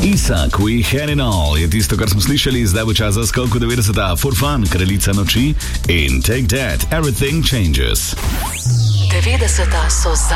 Isak, We Had It All je tisto, kar smo slišali, zdaj bo čas za skok v 90. For Fun, Kraljica noči in Take That, Everything Changes. 90. so za